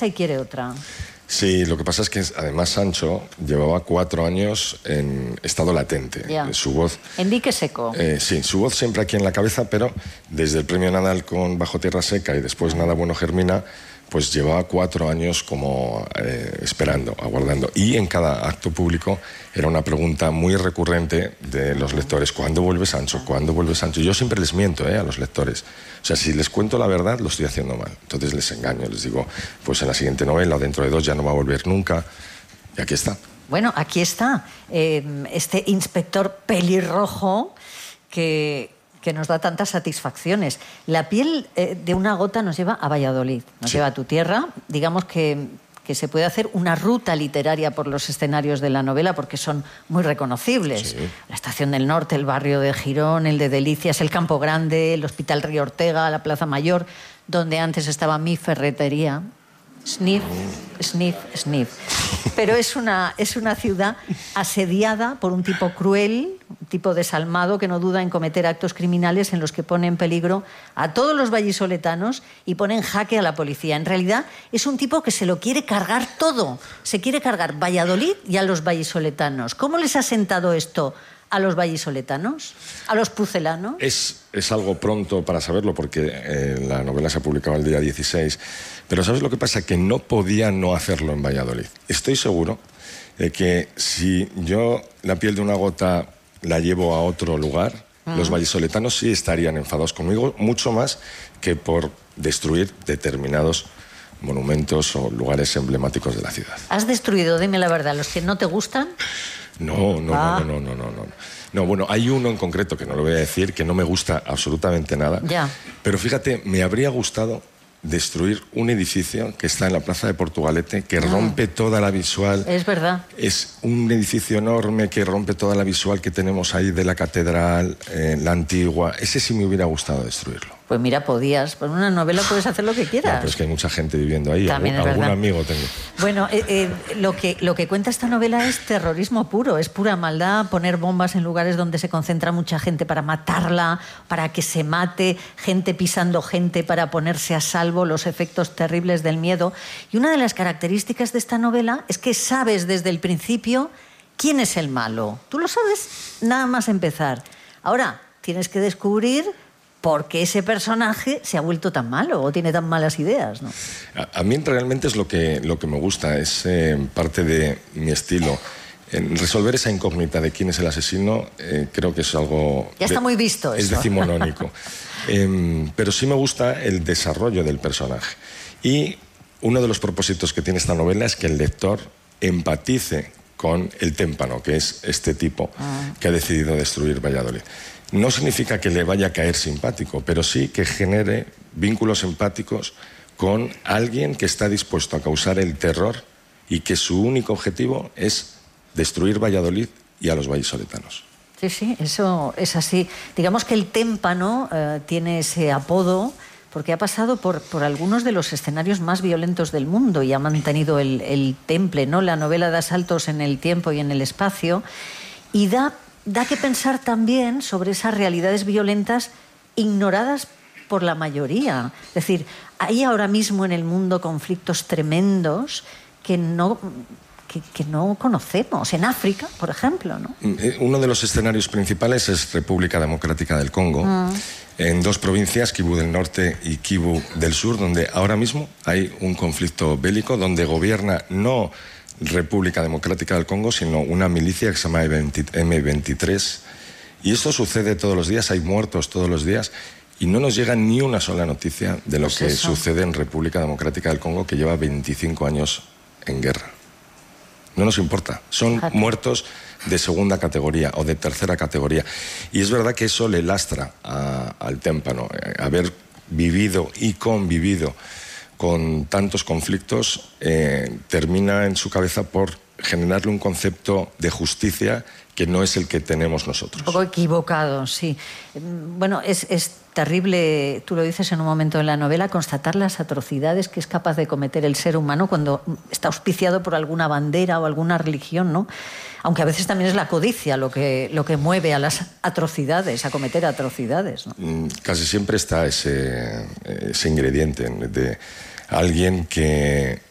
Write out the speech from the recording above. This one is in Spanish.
esta y quiere otra. Sí, lo que pasa es que además Sancho llevaba 4 años en estado latente. Ya. Su voz... En dique seco. Sí, su voz siempre aquí en la cabeza, pero desde el premio Nadal con Bajo Tierra Seca y después Nada Bueno Germina, pues llevaba 4 años como esperando, aguardando. Y en cada acto público era una pregunta muy recurrente de los lectores: ¿cuándo vuelve Sancho? ¿Cuándo vuelve Sancho? Yo siempre les miento a los lectores. O sea, si les cuento la verdad, lo estoy haciendo mal. Entonces les engaño, les digo, pues en la siguiente novela, dentro de 2, ya no va a volver nunca. Y aquí está. Bueno, aquí está este inspector pelirrojo que nos da tantas satisfacciones. La piel de una gota nos lleva a Valladolid, nos lleva a tu tierra. Digamos que se puede hacer una ruta literaria por los escenarios de la novela porque son muy reconocibles. Sí. La Estación del Norte, el barrio de Girón, el de Delicias, el Campo Grande, el Hospital Río Ortega, la Plaza Mayor, donde antes estaba mi ferretería. Sniff, sniff, sniff. Pero es una ciudad asediada por un tipo cruel, un tipo desalmado que no duda en cometer actos criminales en los que pone en peligro a todos los vallisoletanos y pone en jaque a la policía. En realidad es un tipo que se lo quiere cargar todo. Se quiere cargar Valladolid y a los vallisoletanos. ¿Cómo les ha sentado esto a los vallisoletanos? ¿A los pucelanos? Es algo pronto para saberlo porque la novela se ha publicado el día 16. Pero ¿sabes lo que pasa? Que no podía no hacerlo en Valladolid. Estoy seguro de que si yo La piel de una gota la llevo a otro lugar, los vallisoletanos sí estarían enfadados conmigo, mucho más que por destruir determinados monumentos o lugares emblemáticos de la ciudad. ¿Has destruido, dime la verdad, los que no te gustan? No. No, bueno, hay uno en concreto, que no lo voy a decir, que no me gusta absolutamente nada. Ya. Pero fíjate, me habría gustado destruir un edificio que está en la Plaza de Portugalete, que rompe toda la visual. Es verdad. Es un edificio enorme que rompe toda la visual que tenemos ahí de la catedral, la antigua. Ese sí me hubiera gustado destruirlo. Pues mira, podías. Por una novela puedes hacer lo que quieras. No, pero es que hay mucha gente viviendo ahí. Algún amigo tengo. Bueno, lo que cuenta esta novela es terrorismo puro, es pura maldad, poner bombas en lugares donde se concentra mucha gente para matarla, para que se mate, gente pisando gente para ponerse a salvo, los efectos terribles del miedo. Y una de las características de esta novela es que sabes desde el principio quién es el malo. Tú lo sabes nada más empezar. Ahora, tienes que descubrir por qué ese personaje se ha vuelto tan malo o tiene tan malas ideas, ¿no? A mí realmente es lo que me gusta, es parte de mi estilo. Resolver esa incógnita de quién es el asesino, creo que es algo... Ya está muy visto eso. Es decimonónico. Pero sí me gusta el desarrollo del personaje. Y uno de los propósitos que tiene esta novela es que el lector empatice con el témpano, que es este tipo que ha decidido destruir Valladolid. No significa que le vaya a caer simpático, pero sí que genere vínculos empáticos con alguien que está dispuesto a causar el terror y que su único objetivo es destruir Valladolid y a los vallisoletanos. Sí, eso es así. Digamos que el témpano tiene ese apodo porque ha pasado por algunos de los escenarios más violentos del mundo y ha mantenido el temple, ¿no? La novela da saltos en el tiempo y en el espacio y da que pensar también sobre esas realidades violentas ignoradas por la mayoría. Es decir, hay ahora mismo en el mundo conflictos tremendos que no conocemos. En África, por ejemplo, ¿no? Uno de los escenarios principales es República Democrática del Congo, en 2 provincias, Kivu del Norte y Kivu del Sur, donde ahora mismo hay un conflicto bélico, donde gobierna no República Democrática del Congo, sino una milicia que se llama M23. Y esto sucede todos los días, hay muertos todos los días, y no nos llega ni una sola noticia de lo que sucede en República Democrática del Congo, que lleva 25 años en guerra. No nos importa, son muertos de segunda categoría o de tercera categoría. Y es verdad que eso le lastra al témpano, haber vivido y convivido con tantos conflictos, termina en su cabeza por generarle un concepto de justicia que no es el que tenemos nosotros. Un poco equivocado, sí. Bueno, es terrible, tú lo dices en un momento de la novela, constatar las atrocidades que es capaz de cometer el ser humano cuando está auspiciado por alguna bandera o alguna religión, ¿no? Aunque a veces también es la codicia lo que mueve a las atrocidades, a cometer atrocidades, ¿no? Casi siempre está ese ingrediente de alguien que